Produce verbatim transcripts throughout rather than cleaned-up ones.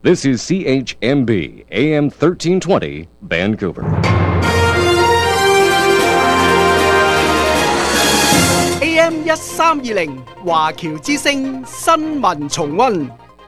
This is C H M B, A M thirteen twenty, Vancouver. A M 一三二零華僑之聲新聞重溫。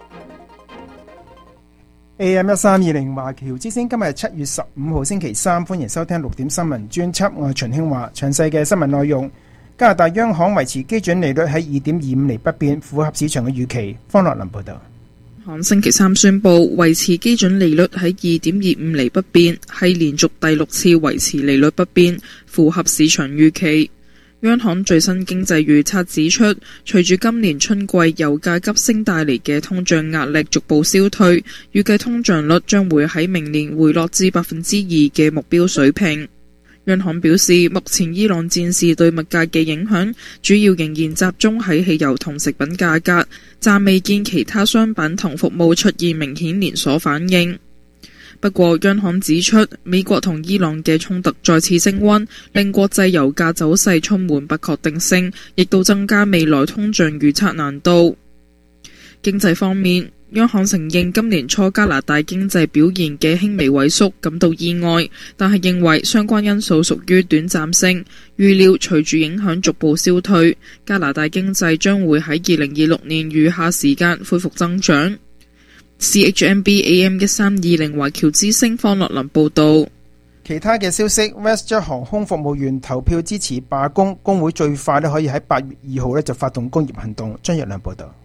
A M 一三二零華僑之聲，今日係七月十五號星期三，歡迎收聽六點新聞專輯。我係秦興華，詳細嘅新聞內容。加拿大央行維持基準利率喺二點二五厘不變，符合市場嘅預期。方樂林報道。 行星期三宣布維持基準利率喺二點二五厘不變，係連續第六次維持利率不變，符合市場預期。央行最新經濟預測指出，隨住今年春季油價急升帶嚟嘅通脹壓力逐步消退，預計通脹率將會喺明年回落至百分之二嘅目標水平。央行表示，目前伊朗戰事對物價嘅影響主要仍然集中喺汽油同食品價格，暫未見其他商品同服務出現明顯連鎖反應。不過，央行指出，美國同伊朗嘅衝突再次升溫，令國際油價走勢充滿不確定性，亦都增加未來通脹預測難度。經濟方面，央行承認今年初加拿大經濟表現嘅輕微萎縮感到意外，但係認為相關因素屬於短暫性，預料隨住影響逐步消退，加拿大經濟將會喺二零二六年餘下時間恢復增長。C H M B A M 一三二零華僑之聲方樂林報道。 其他嘅消息 ，WestJet 航空服務員投票支持罷工，工會最快咧可以喺八月二號咧就發動工業行動。張若亮報道。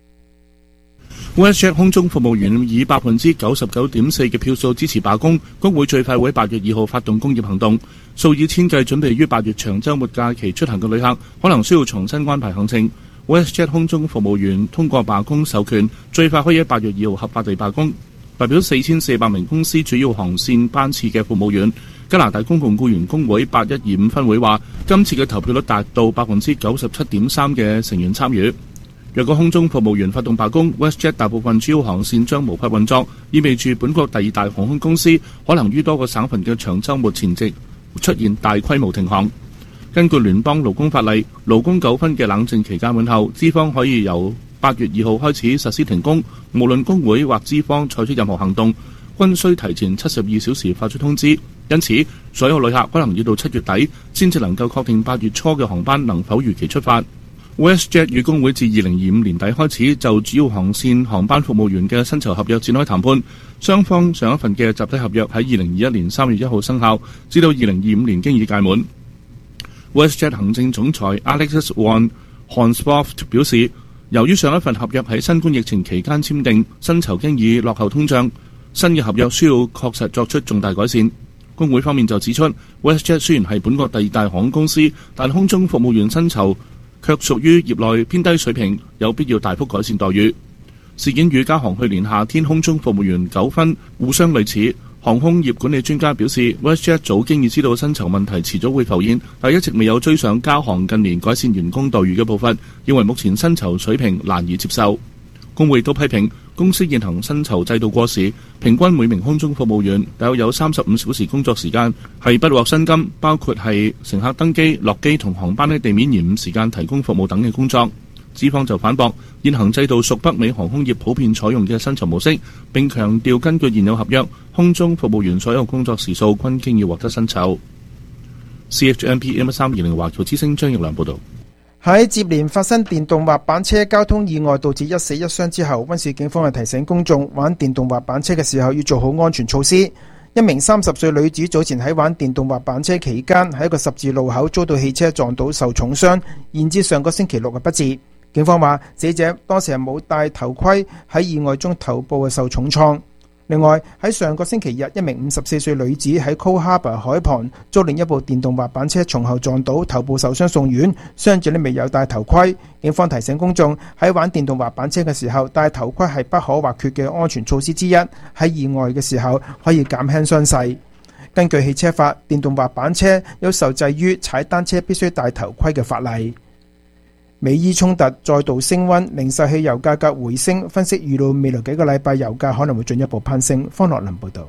WestJet 空中服務員以百分之九十九點四嘅票數支持罷工，工會最快會喺八月二號發動工業行動。數以千計準備於八月長週末假期出行嘅旅客，可能需要重新安排行程。WestJet 空中服務員通過罷工授權，最快可以喺八月二號合法地罷工。代表四千四百名公司主要航線班次嘅服務員，加拿大公共僱員工會八一二五分會話，今次嘅投票率達到百分之九十七點三嘅成員參與。若果空中服務員發動罷工 ，WestJet 大部分主要航線將無法運作，意味住本國第二大航空公司可能於多個省份嘅長週末前夕出現大規模停航。根據聯邦勞工法例，勞工糾紛嘅冷靜期間滿後，資方可以由八月二號開始實施停工。無論工會或資方採取任何行動，均需提前七十二小時發出通知。因此，所有旅客可能要到七月底先至能夠確定八月初嘅航班能否如期出發。WestJet 與工會自二零二五年底開始就主要航線航班服務員嘅薪酬合約展開談判，雙方上一份嘅集體合約喺二零二一年三月一號生效，至到二零二五年經已屆滿。WestJet 行政總裁 Alexis van Hansvoort 表示，由於上一份合約喺新冠疫情期間簽訂，薪酬經已落後通脹，新嘅合約需要確實作出重大改善。工會方面就指出 ，WestJet 雖然係本國第二大航空公司，但空中服務員薪酬卻屬於業內偏低水平，有必要大幅改善待遇。事件與加航去年夏天空中服務員糾紛互相類似。航空業管理專家表示 ，WestJet 早經已知道薪酬問題遲早會浮現，但一直未有追上加航近年改善員工待遇嘅步伐，認為目前薪酬水平難以接受。工會都批評公司現行薪酬制度過時，平均每名空中服務員大約有三十五小時工作時間係不獲薪金，包括係乘客登機、落機同航班喺地面延誤時間提供服務等嘅工作。資方就反駁，現行制度屬北美航空業普遍採用嘅薪酬模式，並強調根據現有合約，空中服務員所有工作時數均經要獲得薪酬。C H M P M 一三二零華僑之聲張奕良報導。 喺接連發生電動滑板車交通意外導致一死一傷之後，溫市警方係提醒公眾玩電動滑板車嘅時候要做好安全措施。一名三十歲女子早前喺玩電動滑板車期間，喺一個十字路口遭到汽車撞到受重傷，延至上個星期六嘅不治。警方話，死者當時係冇戴頭盔，喺意外中頭部係受重創。另外喺上個星期日，一名五十四歲女子喺 Cold Harbour 海旁遭另一部電動滑板車從後撞倒，頭部受傷送院，傷者呢未有戴頭盔。警方提醒公眾喺玩電動滑板車嘅時候，戴頭盔係不可或缺嘅安全措施之一，喺意外嘅時候可以減輕傷勢。根據汽車法，電動滑板車有受制於踩單車必須戴頭盔嘅法例。美伊衝突再度升溫，零售汽油價格回升，分析預料未來幾個禮拜油價可能會進一步攀升。方樂林報道。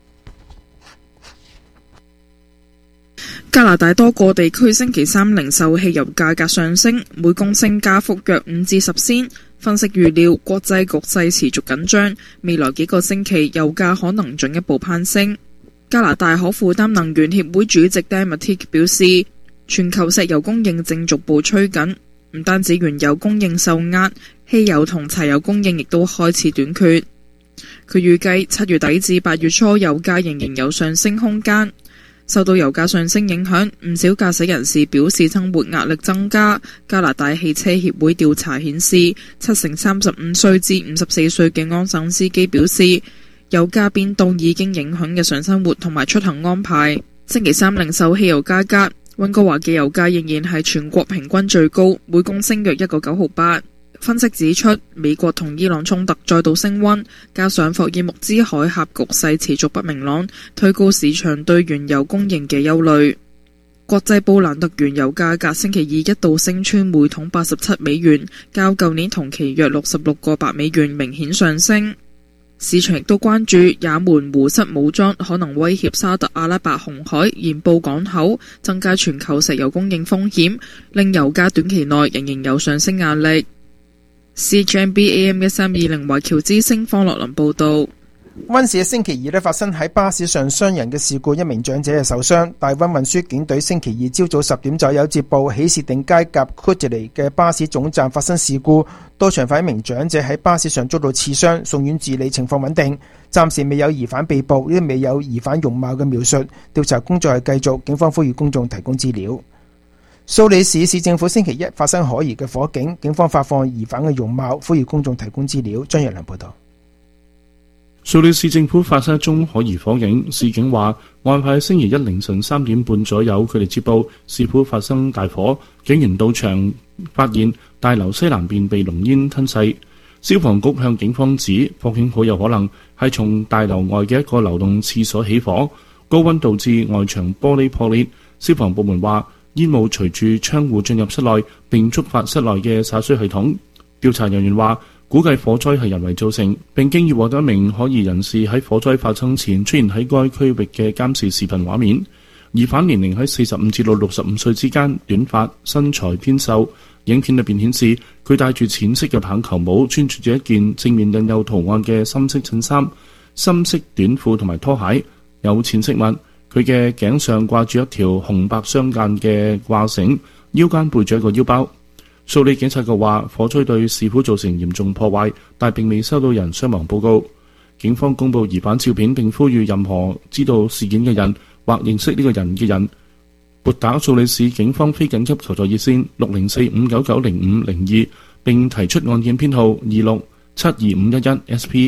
加拿大多個地區星期三零售汽油價格上升，每公升加幅約五至十仙。 分析預料國際局勢持續緊張，未來幾個星期油價可能進一步攀升。加拿大可負擔能源協會主席 Dan Mattick 表示，全球石油供應正逐步趨緊，唔單止原油供應受壓，汽油同柴油供應亦都開始短缺。佢預計七月底至八月初油價仍然有上升空間。受到油價上升影響，唔少駕駛人士表示生活壓力增加。加拿大汽車協會調查顯示，七成三十五歲至五十四歲嘅安省司機表示，油價變動已經影響日常生活同埋出行安排。星期三零售汽油價格，溫哥華嘅油價仍然係全國平均最高，每公升約一個九毫八。分析指出，美國同伊朗衝突再度升溫，加上霍爾木茲海峽局勢持續不明朗，推高市場對原油供應嘅憂慮。國際布蘭特原油價格星期二一度升穿每桶八十七美元，較舊年同期約六十六個八美元明顯上升。市場亦都關注也門胡塞武裝可能威脅沙特阿拉伯紅海鹽布港口，增加全球石油供應風險，令油價短期內仍然有上升壓力。C H M B A M 一三二零華僑之聲方樂林報道。 溫市星期二咧發生喺巴士上傷人嘅事故，一名長者係受傷。大溫運輸警隊星期二朝早十點左右接報，喜士定街夾 Coogee 嘅巴士總站發生事故，到場發一名長者喺巴士上遭到刺傷，送院治理，情況穩定。暫時未有疑犯被捕，亦未有疑犯容貌嘅描述。調查工作係繼續，警方呼籲公眾提供資料。蘇黎市市政府星期一發生可疑嘅火警，警方發放疑犯嘅容貌，呼籲公眾提供資料。張若良報道。 蘇黎市政府發生一宗可疑火警，市警話案發喺星期一凌晨三點半左右，佢哋接報市府發生大火，警員到場發現大樓西南邊被濃煙吞噬。消防局向警方指火警好有可能係從大樓外嘅一個流動廁所起火，高溫導致外牆玻璃破裂。消防部門話煙霧隨住窗戶進入室內，並觸發室內嘅灑水系統。調查人員話估計火災係人為造成，並經已獲得一名可疑人士喺火災發生前出現喺該區域嘅監視視頻畫面。疑犯年齡喺四十五至到六十五歲之間，短髮，身材偏瘦。影片裏邊顯示佢戴住淺色嘅棒球帽，穿住住一件正面印有圖案嘅深色襯衫、深色短褲同埋拖鞋，有淺色襪。佢嘅頸上掛住一條紅白相間嘅掛繩，腰間背住一個腰包。蘇黎警察局話火災對市府造成嚴重破壞，但並未收到人傷亡報告。警方公布疑犯照片，並呼籲任何知道事件嘅人或認識呢個人嘅人撥打蘇黎市警方非緊急求助熱線六零四五九九零五零二，並提出案件編號二六七二五一一 S P。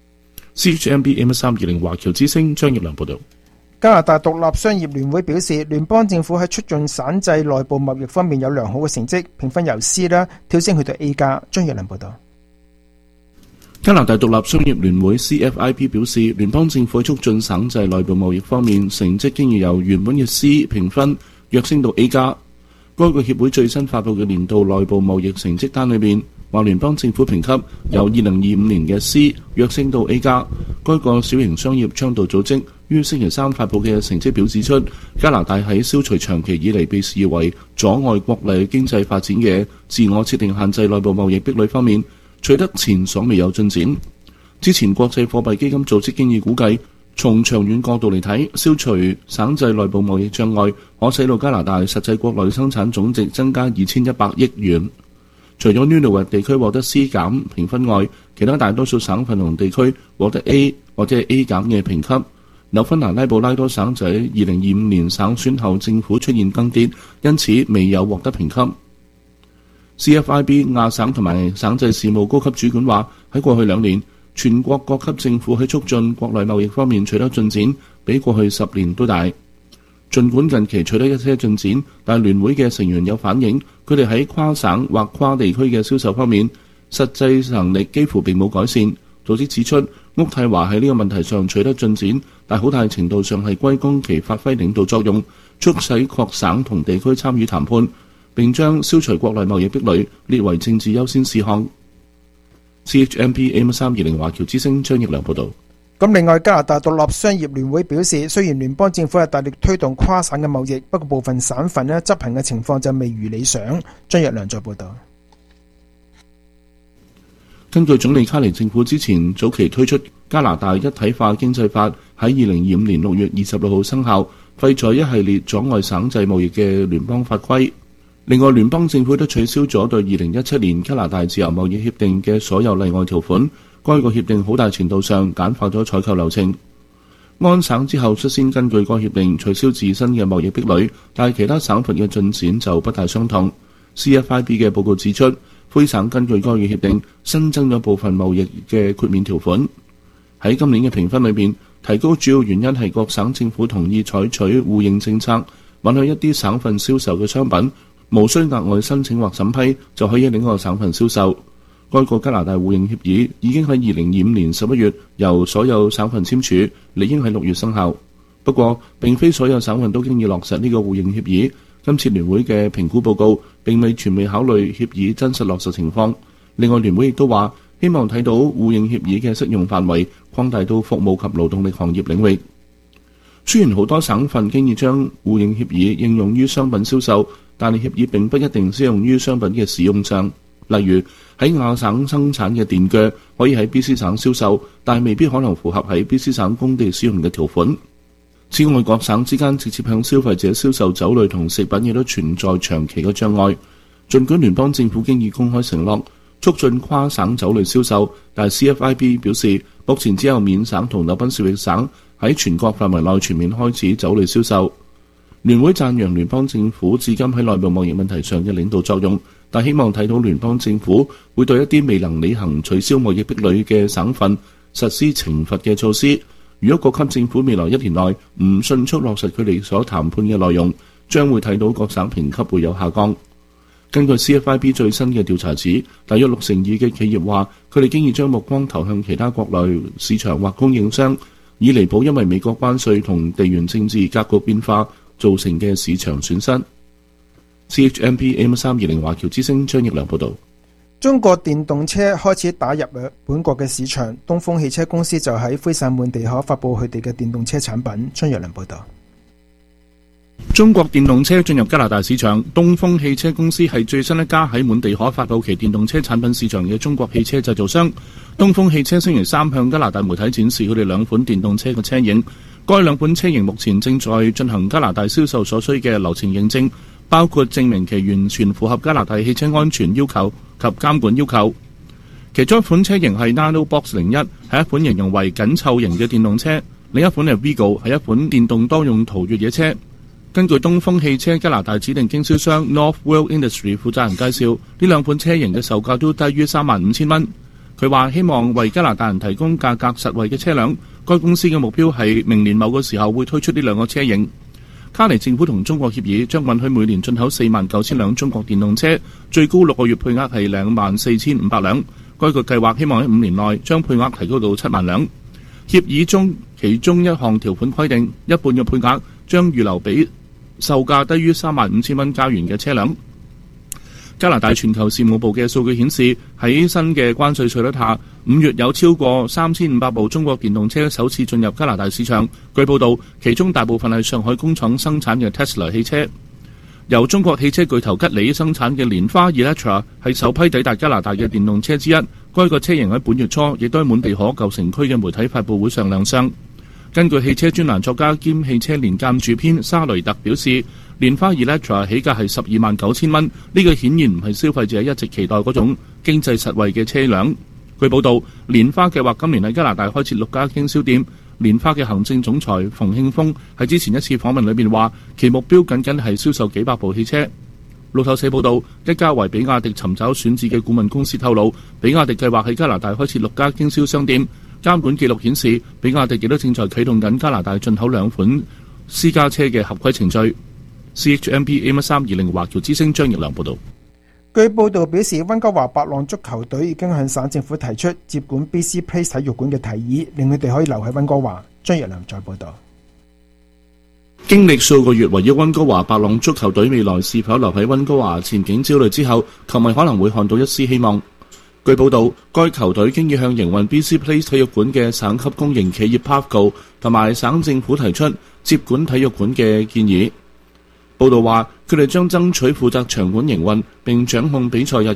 C H M B A M 三二零華僑之聲張業良報道。 加拿大獨立商業聯會表示，聯邦政府喺促進省際內部貿易方面有良好嘅成績，評分由 C 啦跳升去到 A 加。張業良報道。 加拿大獨立商業聯會 C F I B 表示，聯邦政府喺促進省際內部貿易方面成績經已由原本嘅 C 評分躍升到 A 加。該個協會最新發布嘅年度內部貿易成績單裏面話，聯邦政府評級由二零二五年嘅 C 躍升到 A 加。該個小型商業倡導組織於星期三發布嘅成績表指出，加拿大喺消除長期以嚟被視為阻礙國內經濟發展嘅自我設定限制內部貿易壁壘方面取得前所未有進展。之前國際貨幣基金組織經已估計，從長遠角度嚟睇，消除省際內部貿易障礙可使到加拿大實際國內生產總值增加二千一百億元。除咗 Nunavut 地區獲得 C 減評分外，其他大多數省份同地區獲得 A 或者係 A 減嘅評級。紐芬蘭拉布拉多省就喺二零二五年省選後政府出現更迭，因此未有獲得評級。C F I B 亞省同埋省際事務高級主管話，喺過去兩年，全國各級政府喺促進國內貿易方面取得進展，比過去十年都大。儘管近期取得一些進展，但聯會嘅成員有反映，佢哋喺跨省或跨地區嘅銷售方面，實際能力幾乎並冇改善。組織指出，渥太華喺呢個問題上取得進展，但好大程度上係歸功其發揮領導作用，促使各省同地區參與談判，並將消除國內貿易壁壘列為政治優先事項。C H M P A M 三二零華僑之聲張業良報導。 咁另外，加拿大獨立商業聯會表示，雖然聯邦政府係大力推動跨省嘅貿易，不過部分省份咧執行嘅情況就未如理想。張業良再報導。 根據總理卡尼政府之前早期推出加拿大一體化經濟法，喺二零二五年六月二十六號生效，廢除一系列阻礙省際貿易嘅聯邦法規。另外，聯邦政府都取消咗對二零一七年加拿大自由貿易協定嘅所有例外條款。該個協定好大程度上簡化咗採購流程。安省之後率先根據該協定取消自身嘅貿易壁壘，但係其他省份嘅進展就不太相同。C F I B 嘅報告指出，魁省根據該嘅協定新增咗部分貿易嘅豁免條款。喺今年嘅評分裏邊，提高主要原因係各省政府同意採取互認政策，允許一啲省份銷售嘅商品無需額外申請或審批就可以喺另一個省份銷售。該個加拿大互認協議已經喺二零二五年十一月由所有省份簽署，理應喺六月生效。不過，並非所有省份都經已落實呢個互認協議。今次聯會嘅評估報告並未全面考慮協議真實落實情況。另外，聯會亦都話希望睇到互認協議嘅適用範圍擴大到服務及勞動力行業領域。雖然好多省份經已將互認協議應用於商品銷售，但係協議並不一定適用於商品嘅使用上。例如喺亞省生產嘅電鋸可以喺 B C 省銷售，但未必可能符合喺 B C 省工地使用嘅條款。此外，各省之間直接向消費者銷售酒類同食品亦都存在長期嘅障礙。儘管聯邦政府經已公開承諾促進跨省酒類銷售，但 C F I B 表示目前只有緬省同紐賓少域省喺全國範圍內全面開始酒類銷售。聯會讚揚聯邦政府至今喺內部貿易問題上嘅領導作用，但希望睇到聯邦政府會對一啲未能履行取消貿易壁壘嘅省份實施懲罰嘅措施。如果各級政府未來一年內唔迅速落實佢哋所談判嘅內容，將會睇到各省評級會有下降。根據 C F I B 最新嘅調查指，大約六成二嘅企業話佢哋經已將目光投向其他國內市場或供應商，以彌補因為美國關稅同地緣政治格局變化造成嘅市場損失。C H M P A M 三二零華僑之聲張益良報導。 中國電動車開始打入本國嘅市場，東風汽車公司就喺魁省滿地可發佈佢哋嘅電動車產品。張益良報導。 中國電動車進入加拿大市場，東風汽車公司係最新一家喺滿地可發佈其電動車產品市場嘅中國汽車製造商。東風汽車星期三向加拿大媒體展示佢哋兩款電動車嘅車型，該兩款車型目前正在進行加拿大銷售所需嘅流程認證，包括證明其完全符合加拿大汽車安全要求及監管要求。其中一款車型係 Nanobox 零一，係一款形容為緊湊型嘅電動車；另一款係 Vigo， 係一款電動多用途越野車。根據東風汽車加拿大指定經銷商 Northwell Industry 負責人介紹，呢兩款車型嘅售價都低於三萬五千蚊。佢話希望為加拿大人提供價格實惠嘅車輛。該公司嘅目標係明年某個時候會推出呢兩個車型。卡尼政府同中國協議將允許每年進口四萬九千輛中國電動車，最高六個月配額係兩萬四千五百輛。該個計劃希望喺五年內將配額提高到七萬輛。協議中其中一項條款規定，一半嘅配額將預留俾售價低於三萬五千蚊加元嘅車輛。加拿大全球事務部嘅數據顯示，喺新嘅關稅稅率下，五月有超過三千五百部中國電動車首次進入加拿大市場。據報道，其中大部分係上海工廠生產嘅 Tesla 汽車。由中國汽車巨頭吉利生產嘅蓮花 Electra 係首批抵達加拿大嘅電動車之一。該個車型喺本月初亦都喺滿地可舊城區嘅媒體發佈會上亮相。根據汽車專欄作家兼汽車年鑑主編沙雷特表示，蓮花 Electra 起價係十二萬九千蚊，呢個顯然唔係消費者一直期待嗰種經濟實惠嘅車輛。據報道，蓮花計劃今年喺加拿大開設六家經銷店。蓮花嘅行政總裁馮慶峰喺之前一次訪問裏面話，其目標僅僅係銷售幾百部汽車。路透社報道，一家為比亞迪尋找選址嘅顧問公司透露，比亞迪計劃喺加拿大開設六家經銷商店。監管記錄顯示，比亞迪亦都正在啟動緊加拿大進口兩款私家車嘅合規程序。C H M P A 三二零華僑之聲張益良報導。 據報道表示，溫哥華白浪足球隊已經向省政府提出接管 B C Place 體育館嘅提議，令佢哋可以留喺溫哥華。張益良再報導。 經歷數個月圍繞溫哥華白浪足球隊未來是否留喺溫哥華前景焦慮之後，球迷可能會看到一絲希望。據報道，該球隊經已向營運 B C Place 體育館嘅省級公營企業 Pavco 同埋省政府提出接管體育館嘅建議。報道話，佢哋將爭取負責場館營運並掌控比賽日期，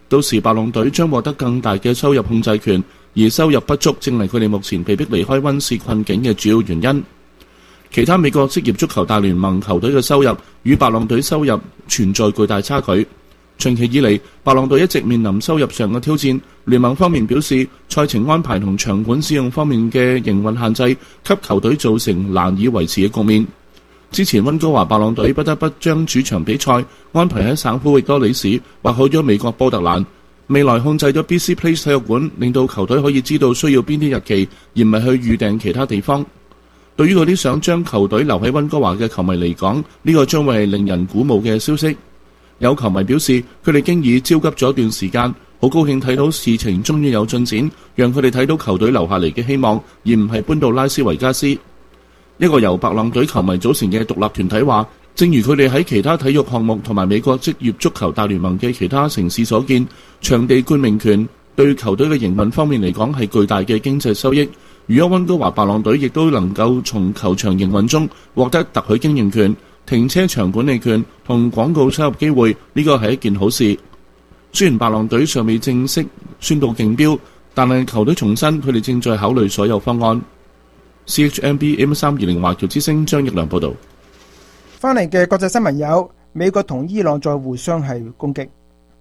到時白狼隊將獲得更大嘅收入控制權，而收入不足正係佢哋目前被迫離開溫氏困境嘅主要原因。其他美國職業足球大聯盟球隊嘅收入與白狼隊收入存在巨大差距。長期以嚟，白狼隊一直面臨收入上嘅挑戰。聯盟方面表示，賽程安排同場館使用方面嘅營運限制，給球隊造成難以維持嘅局面。之前溫哥華白狼隊不得不將主場比賽安排喺省府域多里市或去咗美國波特蘭。未來控制咗 B C Place 體育館，令到球隊可以知道需要邊啲日期，而唔係去預訂其他地方。對於嗰啲想將球隊留喺溫哥華嘅球迷嚟講，呢個將會係令人鼓舞嘅消息。有球迷表示，佢哋經已焦急咗一段時間，好高興睇到事情終於有進展，讓佢哋睇到球隊留下嚟嘅希望，而唔係搬到拉斯維加斯。一個由白狼隊球迷組成嘅獨立團體話，正如佢哋喺其他體育項目同埋美國職業足球大聯盟嘅其他城市所見，場地冠名權對球隊嘅營運方面嚟講係巨大嘅經濟收益。如果溫哥華白狼隊亦都能夠從球場營運中獲得特許經營權、停車場管理權同廣告收入機會，呢個係一件好事。雖然白狼隊尚未正式宣布競標，但係球隊重申佢哋正在考慮所有方案。C H M B M 三二零華僑之聲張益良報導。 翻嚟嘅國際新聞有美國同伊朗再互相係攻擊。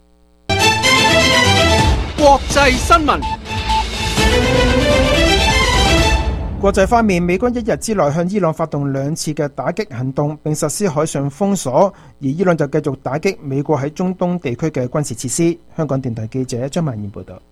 國際新聞。 國際方面，美軍一日之內向伊朗發動兩次嘅打擊行動，並實施海上封鎖，而伊朗就繼續打擊美國喺中東地區嘅軍事設施。香港電台記者張曼燕報道。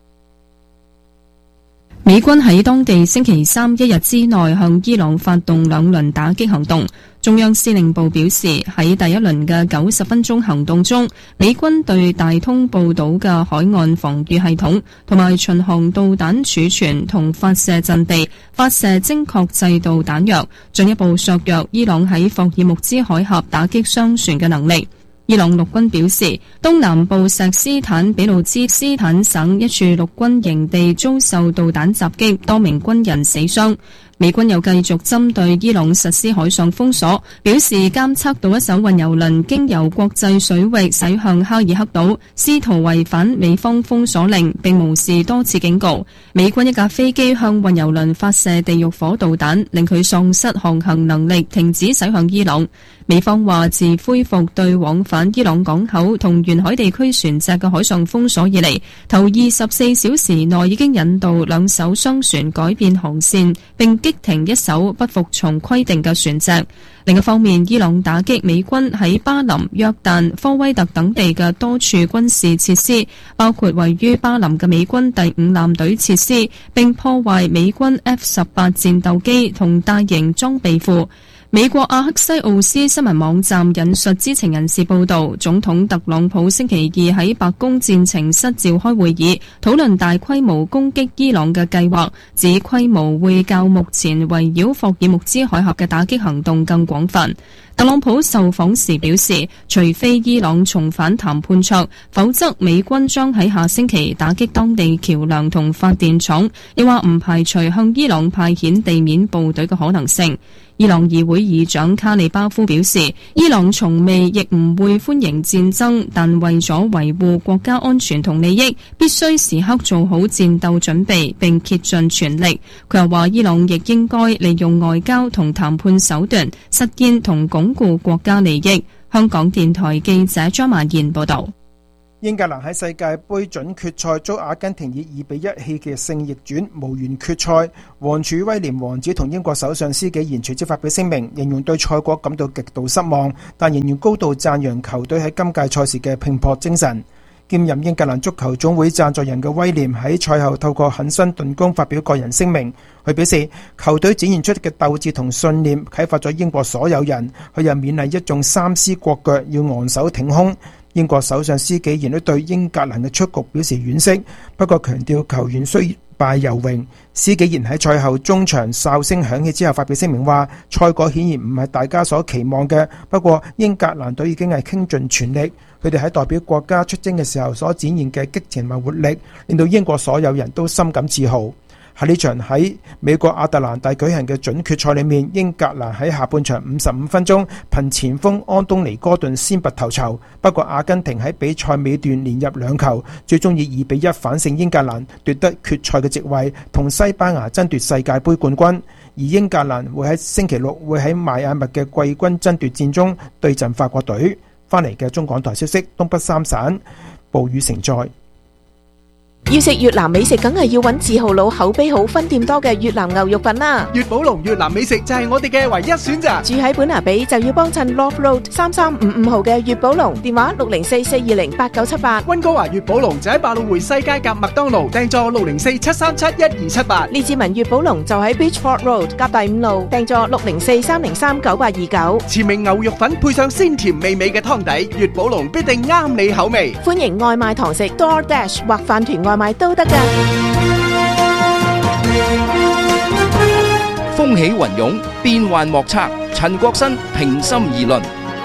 美軍喺當地星期三一日之內向伊朗發動兩輪打擊行動。中央司令部表示，喺第一輪嘅九十分鐘行動中，美軍對大通布島嘅海岸防禦系統同埋巡航導彈儲存同發射陣地發射精確制導彈藥，進一步削弱伊朗喺霍爾木茲海峽打擊商船嘅能力。伊朗陸軍表示，東南部錫斯坦比路茲斯坦省一處陸軍營地遭受導彈襲擊，多名軍人死傷。美軍又繼續針對伊朗實施海上封鎖，表示監測到一艘運油輪經由國際水域駛向哈爾克島，試圖違反美方封鎖令，並無視多次警告。美軍一架飛機向運油輪發射地獄火導彈，令佢喪失航行能力，停止駛向伊朗。美方話，自恢復對往返伊朗港口同沿海地區船隻嘅海上封鎖以嚟，頭二十四小時內已經引導兩艘商船改變航線，並擊停一艘不服從規定嘅船隻。另一方面，伊朗打擊美軍喺巴林、約旦、科威特等地嘅多處軍事設施，包括位於巴林嘅美軍第五艦隊設施，並破壞美軍 F 十八戰鬥機同大型裝備庫。美國阿克西奧斯新聞網站引述知情人士報道，總統特朗普星期二喺白宮戰情室召開會議，討論大規模攻擊伊朗嘅計劃，指規模會較目前圍繞霍爾木茲海峽嘅打擊行動更廣泛。特朗普受訪時表示，除非伊朗重返談判桌，否則美軍將喺下星期打擊當地橋樑同發電廠，又話唔排除向伊朗派遣地面部隊嘅可能性。伊朗議會議長卡利巴夫表示，伊朗從未亦唔會歡迎戰爭，但為咗維護國家安全同利益，必須時刻做好戰鬥準備並竭盡全力。佢又話，伊朗亦應該利用外交同談判手段，實現同鞏固國家利益。香港電台記者張曼燕報道。 英格蘭喺世界盃準決賽遭阿根廷以二比一戲劇性逆轉，無緣決賽。王儲威廉王子同英國首相施紀賢隨即發表聲明，形容對賽果感到極度失望，但仍然高度讚揚球隊喺今屆賽事嘅拼搏精神。兼任英格蘭足球總會贊助人嘅威廉喺賽後透過狠身頓功發表個人聲明，佢表示球隊展現出嘅鬥志同信念啟發咗英國所有人，佢又勉勵一眾三獅國腳要昂首挺胸。英國首相施紀賢都對英格蘭嘅出局表示惋惜，不過強調球員雖敗猶榮。施紀賢喺賽後中場哨聲響起之後發表聲明話，賽果顯然唔係大家所期望嘅，不過英格蘭隊已經係傾盡全力，佢哋喺代表國家出征嘅時候所展現嘅激情同活力，令到英國所有人都深感自豪。 喺呢場喺美國亞特蘭大舉行嘅準決賽裏面，英格蘭喺下半場五十五分鐘憑前鋒安東尼哥頓先拔頭籌，不過阿根廷喺比賽尾段連入兩球，最終以二比一反勝英格蘭，奪得決賽嘅席位，同西班牙爭奪世界盃冠軍。而英格蘭會喺星期六會喺邁阿密嘅季軍爭奪戰中對陣法國隊。翻嚟嘅中港台消息，東北三省暴雨成災。 要食越南美食，梗係要揾字號佬口碑好、分店多嘅越南牛肉粉啦。 粵寶龍越南美食就係我哋嘅唯一選擇。 住喺本拿比就要幫襯 Love Road 三三五五號嘅粵寶龍，電話六零四四二零八九七八。 溫哥華粵寶龍就喺百老匯西街夾麥當勞，訂座六零四七三七一二七八。 列治文粵寶龍就喺 Beachford Road 夾第五路，訂座六零四三零三九八二九。 前明牛肉粉配上鮮甜美味嘅湯底，粵寶龍必定啱你口味。 歡迎外賣堂食 DoorDash 或飯團外賣都得㗎。 風起雲湧，變幻莫測。陳國新平心而論。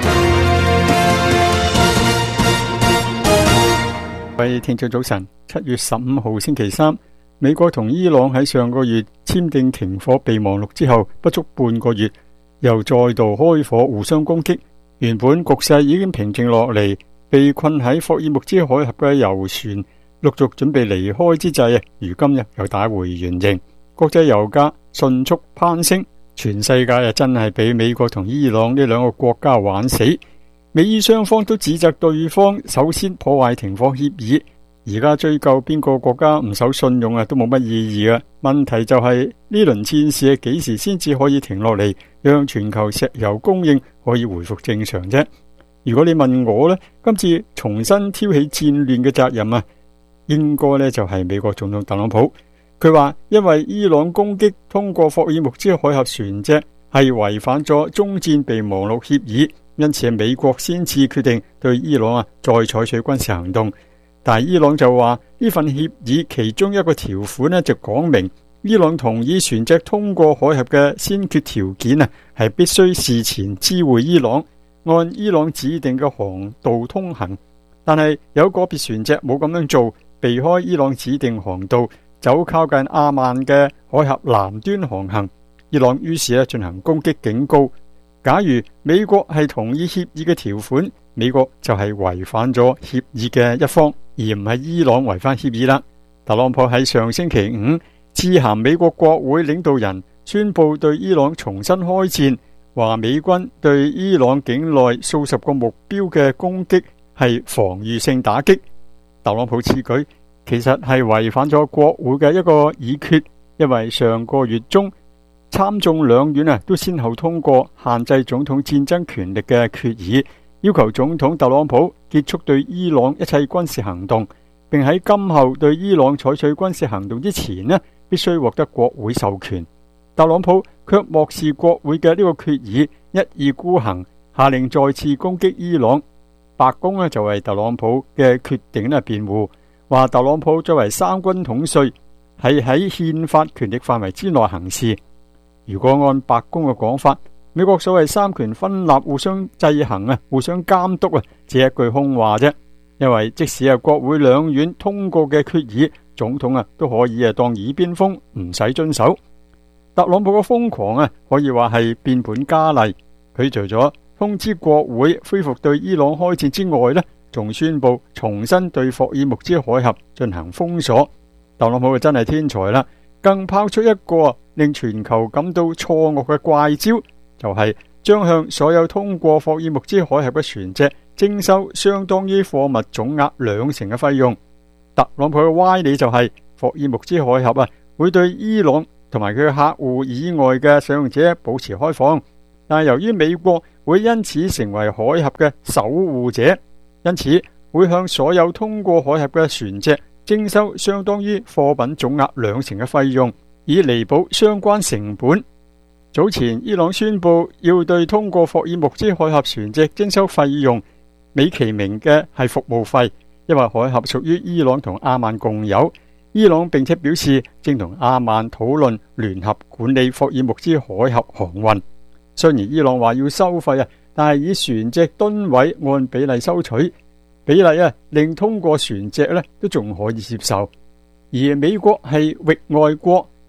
各位聽眾早晨，七月十五號星期三，美國同伊朗喺上個月簽訂停火備忘錄之後，不足半個月，又再度開火互相攻擊。原本局勢已經平靜落嚟，被困喺霍爾木茲海峽嘅油船陸續準備離開之際，如今又打回原形，國際油價迅速攀升，全世界真係俾美國同伊朗呢兩個國家玩死。美伊雙方都指責對方首先破壞停火協議，而家追究邊個國家唔守信用啊，都冇乜意義嘅。問題就係呢輪戰事幾時先至可以停落嚟，讓全球石油供應可以回復正常啫？如果你問我呢，今次重新挑起戰亂嘅責任啊，應該呢就係美國總統特朗普。佢話因為伊朗攻擊通過霍爾木茲海峽船隻係違反咗終戰備忘錄協議，因此美國先至決定對伊朗啊再採取軍事行動。但係伊朗就話呢份協議其中一個條款呢就講明，伊朗同意船隻通過海峽嘅先決條件啊係必須事前知會伊朗，按伊朗指定嘅航道通行。但係有個別船隻冇咁樣做，避開伊朗指定航道，走靠近阿曼嘅海峽南端航行。伊朗於是咧進行攻擊，警告：假如美國係同意協議嘅條款，美國就係違反咗協議嘅一方，而唔係伊朗違反協議啦。特朗普喺上星期五致函美國國會領導人，宣布對伊朗重新開戰，話美軍對伊朗境內數十個目標嘅攻擊係防禦性打擊。特朗普此舉其實係違反咗國會嘅一個議決，因為上個月中參眾兩院啊都先後通過限制總統戰爭權力嘅決議，要求總統特朗普結束對伊朗一切軍事行動，並喺今後對伊朗採取軍事行動之前呢，必須獲得國會授權。特朗普卻漠視國會嘅呢個決議，一意孤行，下令再次攻擊伊朗。白宮呢就為特朗普嘅決定呢辯護，話特朗普作為三軍統帥係喺憲法權力範圍之內行事。如果按白宮嘅講法，美國所謂三權分立、互相制衡啊、互相監督啊，只係一句空話啫。因為即使係國會兩院通過嘅決議，總統啊都可以啊當耳邊風，唔使遵守。特朗普嘅瘋狂啊，可以話係變本加厲。佢除咗通知國會恢復對伊朗開戰之外呢，仲宣布重新對霍爾木茲海峽進行封鎖。特朗普就真係天才啦，更拋出一個令全球感到錯愕嘅怪招，就係將向所有通過霍爾木茲海峽嘅船隻徵收相當於貨物總額兩成嘅費用。特朗普嘅歪理就係霍爾木茲海峽啊會對伊朗同埋佢嘅客戶以外嘅使用者保持開放，但係由於美國會因此成為海峽嘅守護者，因此會向所有通過海峽嘅船隻徵收相當於貨品總額兩成嘅費用，以彌補相關成本。早前伊朗宣布要對通過霍爾木茲海峽船隻徵收費用，美其名嘅係服務費，因為海峽屬於伊朗同阿曼共有。伊朗並且表示正同阿曼討論聯合管理霍爾木茲海峽航運。雖然伊朗話要收費啊，但係以船隻噸位按比例收取，比例啊令通過船隻咧都仲可以接受。而美國係域外國，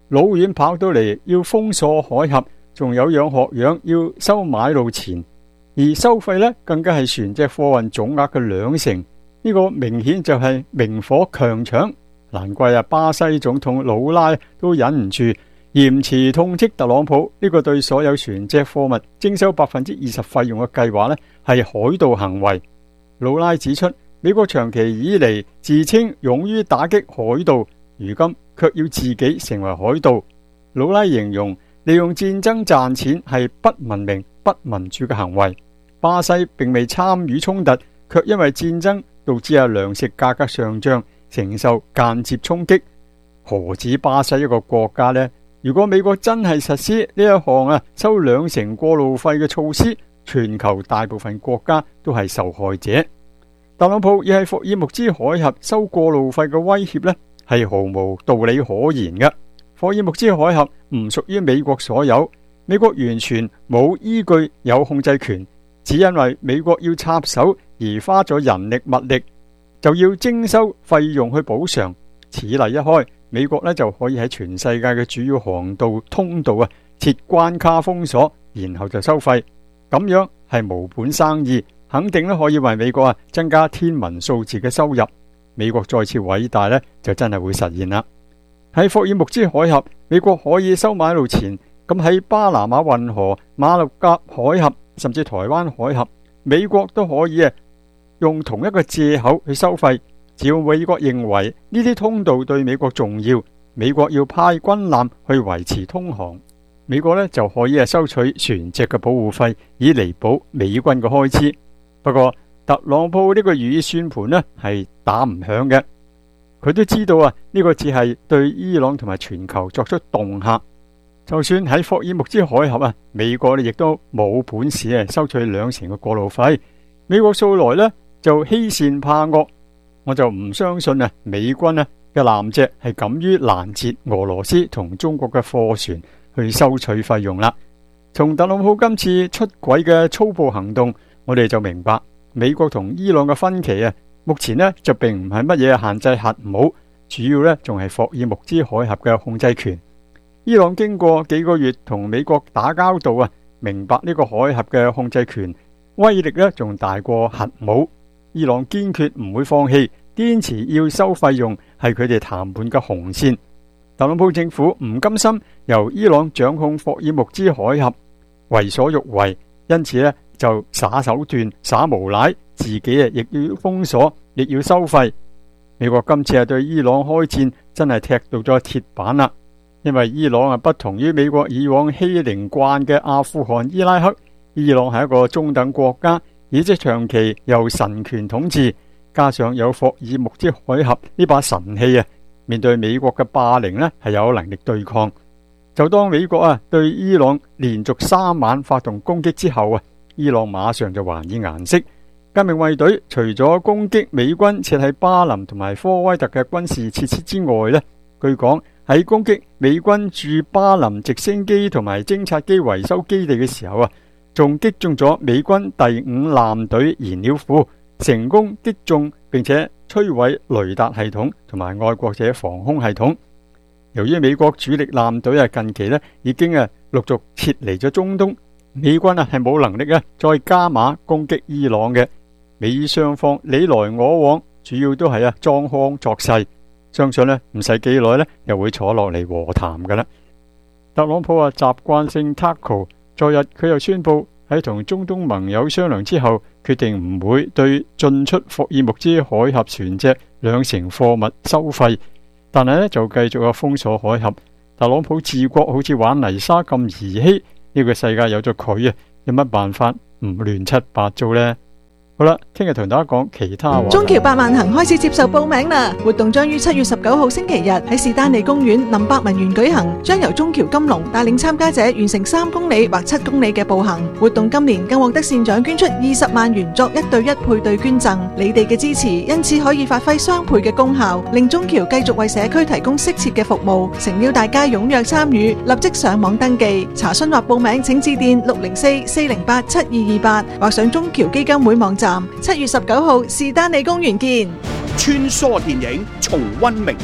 老遠跑到嚟要封鎖海峽，仲有樣學樣要收買路錢，而收費呢更加係船隻貨運總額嘅兩成，呢、這個明顯就係明火強搶。難怪啊，巴西總統魯拉都忍唔住嚴詞痛斥特朗普呢個對所有船隻貨物徵收百分之二十費用嘅計劃呢係海盜行為。魯拉指出，美國長期以嚟自稱勇於打擊海盜，如今卻要自己成為海盜。魯拉形容利用戰爭賺錢係不文明、不民主嘅行為。巴西並未參與衝突，卻因為戰爭導致啊糧食價格上漲，承受間接衝擊。何止巴西一個國家呢？如果美國真係實施呢一項啊收兩成過路費嘅措施，全球大部分國家都係受害者。特朗普亦係霍爾木茲海峽收過路費嘅威脅呢係毫無道理可言嘅。霍爾木茲海峽唔屬於美國所有，美國完全冇依據有控制權，只因為美國要插手而花咗人力物力，就要徵收費用去補償。此例一開，美國呢就可以喺全世界嘅主要航道通道啊設關卡封鎖，然後就收費，咁樣係無本生意，肯定咧可以為美國啊增加天文數字嘅收入。美國再次偉大呢，就真係會實現啦。喺霍爾木茲海峽，美國可以收買路錢，咁喺巴拿馬運河、馬六甲海峽甚至台灣海峽，美國都可以啊用同一個借口去收費。只要美國認為呢啲通道對美國重要，美國要派軍艦去維持通航，美國呢就可以啊收取船隻嘅保護費，以彌補美軍嘅開支。不過特朗普呢個如意算盤呢係打唔響嘅，佢都知道啊呢個只係對伊朗同埋全球作出恫嚇。就算喺霍爾木茲海峽啊，美國呢亦都冇本事啊收取兩成嘅過路費。美國素來呢就欺善怕惡，我就唔相信啊美軍啊嘅艦隻係敢於攔截俄羅斯同中國嘅貨船去收取費用啦。從特朗普今次出軌嘅粗暴行動，我哋就明白美國同伊朗嘅分歧啊，目前呢就並唔係乜嘢限制核武，主要呢仲係霍爾木茲海峽嘅控制權。伊朗經過幾個月同美國打交道啊，明白呢個海峽嘅控制權威力呢仲大過核武。伊朗堅決唔會放棄，堅持要收費用係佢哋談判嘅紅線。特朗普政府唔甘心由伊朗掌控霍爾木茲海峽，為所欲為，因此呢就耍手段、耍無賴，自己啊亦要封鎖，亦要收費。美國今次係對伊朗開戰，真係踢到咗鐵板啦。因為伊朗啊不同於美國以往欺凌慣嘅阿富汗、伊拉克，伊朗係一個中等國家，而且長期由神權統治，加上有霍爾木茲海峽呢把神器啊，面對美國嘅霸凌呢係有能力對抗。就當美國啊對伊朗連續三晚發動攻擊之後啊，伊朗馬上就還以顏色。革命衛隊除咗攻擊美軍設喺巴林同埋科威特嘅軍事設施之外呢，據講喺攻擊美軍駐巴林直升機同埋偵察機維修基地嘅時候啊，仲擊中咗美軍第五艦隊燃料庫，成功擊中並且摧毀雷達系統同埋愛國者防空系統。由於美國主力艦隊啊近期呢已經啊陸續撤離咗中東，美軍啊係冇能力啊再加碼攻擊伊朗嘅。美伊雙方你來我往，主要都係啊裝腔作勢，相信呢唔使幾耐呢又會坐落嚟和談噶啦。特朗普啊習慣性 tackle， 昨日佢又宣布喺同中東盟友商量之後，決定唔會對進出霍爾木茲海峽船隻兩成貨物收費，但係呢就繼續啊封鎖海峽。特朗普治國好似玩泥沙咁兒戲，呢個世界有咗佢啊，有乜辦法唔亂七八糟呢？好啦，聽日同大家講其他話。 中橋百萬行開始接受報名啦！活動將於七月十九號星期日喺士丹利公園林百文園舉行，將由中橋金龍帶領參加者完成三公里或七公里嘅步行。活動今年更獲得善長捐出二十萬元作一對一配對捐贈，你哋嘅支持因此可以發揮雙倍嘅功效，令中橋繼續為社區提供適切嘅服務。誠邀大家踴躍參與，立即上網登記查詢或報名，請致電六零四四零八七二二八或上中橋基金會網站。七月十九號士丹利公園見。 穿梭電影，重溫名曲。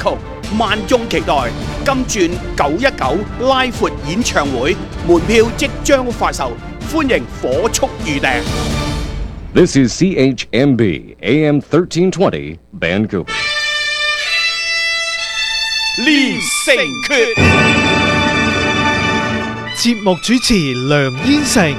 萬眾期待金鑽九一九拉闊演唱會，門票即將發售，歡迎火速預訂。 This is C H M B A M thirteen twenty Vancouver。 連城訣，節目主持梁燕成。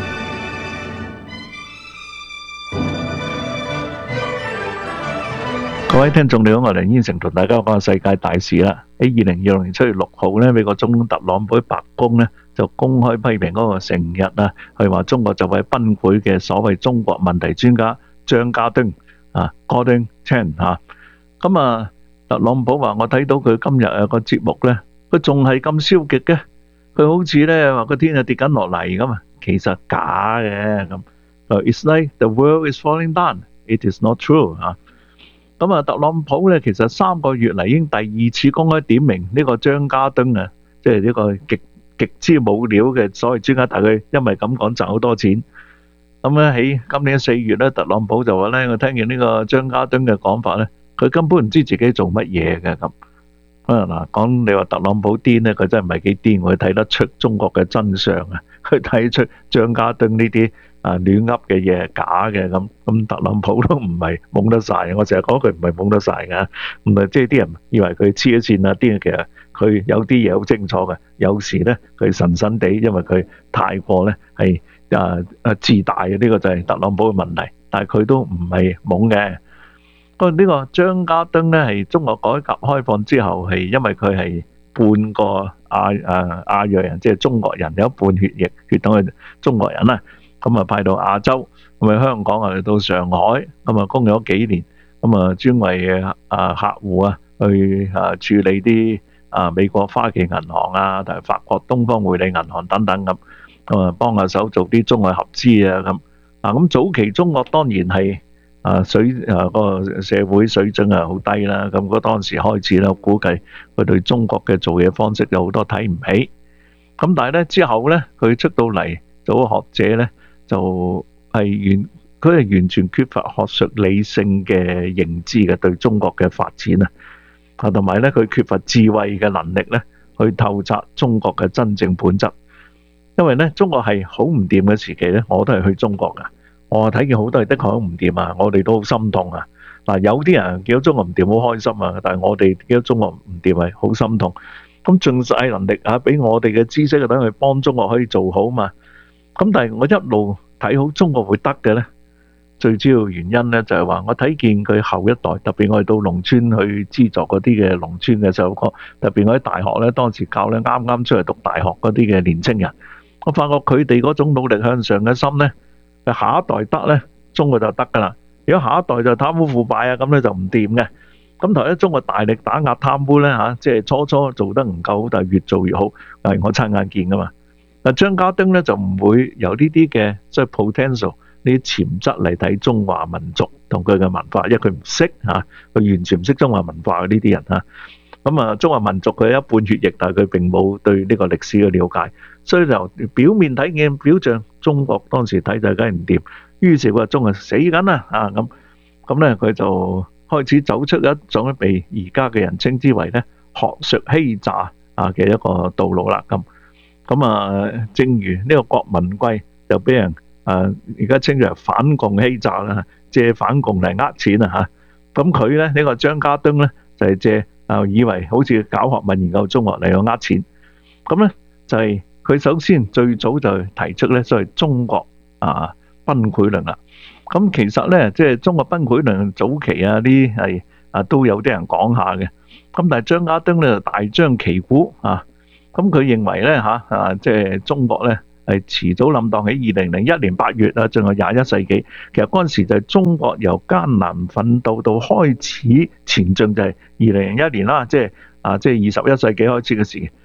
各位聽眾你好，我係梁燕成同大家講下世界大事啦。喺二零二六年七月六號咧，美國總統特朗普喺白宮咧就公開批評嗰個成日啊，係話中國就係崩潰嘅所謂中國問題專家張家敦啊 Gordon Chang 嚇。咁啊，特朗普話我睇到佢今日有個節目咧，佢仲係咁消極嘅，佢好似咧話個天係跌緊落嚟咁啊，其實假嘅咁。It's like the world is falling down. It is not true 嚇。咁啊，特朗普咧其實三個月嚟已經第二次公開點名呢個張家敦啊，即係呢個極極之冇料嘅所謂專家，但係佢因為咁講賺好多錢。咁咧喺今年四月咧，特朗普就話咧，我聽見呢個張家敦嘅講法咧，佢根本唔知自己做乜嘢嘅咁。啊嗱，講你話特朗普癲咧，佢真係唔係幾癲，佢睇得出中國嘅真相啊，佢睇出張家敦呢啲啊亂噏嘅嘢係假嘅咁，咁特朗普都唔係懵得晒，我成日講佢唔係懵得晒㗎，唔係即係啲人以為佢黐咗線啊，啲其實佢有啲嘢好清楚嘅，有時咧佢神神地，因為佢太過咧係啊啊自大嘅，呢個就係特朗普嘅問題，但係佢都唔係懵嘅。不過呢個張家敦咧係中國改革開放之後係因為佢係半個亞啊亞裔人，即係中國人，有一半血液血統係中國人啦。咁啊派到亞洲，咁啊香港啊嚟到上海，咁啊供咗幾年，咁啊專為啊客戶啊去啊處理啲啊美國花旗銀行啊，同埋法國東方匯理銀行等等咁，咁啊幫下手做啲中外合資啊咁。啊咁早期中國當然係啊水啊個社會水準啊好低啦，咁嗰當時開始咧，估計佢對中國嘅做嘢方式有好多睇唔起。咁但係咧之後咧，佢出到嚟做學者咧。就係完，佢係完全缺乏學術理性嘅認知嘅對中國嘅發展啊，啊同埋咧佢缺乏智慧嘅能力咧，去透察中國嘅真正本質。因為咧中國係好唔掂嘅時期咧，我都係去中國噶，我睇見好多人的確好唔掂啊，我哋都好心痛啊。嗱，有啲人見到中國唔掂好開心啊，但係我哋見到中國唔掂係好心痛。咁盡晒能力啊，俾我哋嘅知識等佢幫中國可以做好嘛。咁但係我一路睇好中國會得嘅咧，最主要原因咧就係話我睇見佢後一代，特別我哋到農村去資助嗰啲嘅農村嘅細路哥，特別我喺大學咧當時教咧啱啱出嚟讀大學嗰啲嘅年青人，我發覺佢哋嗰種努力向上嘅心咧，下一代得咧，中國就得噶啦。如果下一代就貪污腐敗啊，咁咧就唔掂嘅。咁頭一中國大力打壓貪污咧嚇，即係初初做得唔夠好，但係越做越好，係我親眼見噶嘛。嗱，張家敦咧就唔會由呢啲嘅即係 potential 呢啲潛質嚟睇中華民族同佢嘅文化，因為佢唔識嚇，佢完全唔識中華文化嘅呢啲人嚇。咁啊，中華民族佢一半血液，但係佢並冇對呢個歷史嘅了解，所以就表面睇見表象，中國當時睇就梗係唔掂，於是話中國死緊啦啊咁，咁咧佢就開始走出一種被而家嘅人稱之為咧學術欺詐啊嘅一個道路啦咁。咁啊，正如呢個郭文貴就俾人啊，而家稱為反共欺詐啦，借反共嚟呃錢啊嚇。咁佢咧呢個張家敦咧就係借啊，以為好似搞學問研究中國嚟去呃錢。咁咧就係佢首先最早就提出咧所謂中國啊崩潰論啦。咁其實咧即係中國崩潰論早期啊啲係啊都有啲人講下嘅。咁但係張家敦咧就大張旗鼓啊。咁佢認為咧嚇啊，即係中國咧係遲早冧檔，喺二零零一年八月啊，進入廿一世紀。其實嗰陣時就係中國由艱難奮鬥到開始前進，就係二零零一年啦，即係啊，即係二十一世紀開始嘅時期。